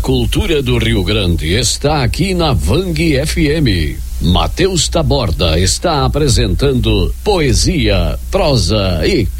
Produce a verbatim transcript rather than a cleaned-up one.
cultura do Rio Grande está aqui na Vang F M. Matheus Taborda está apresentando poesia, prosa e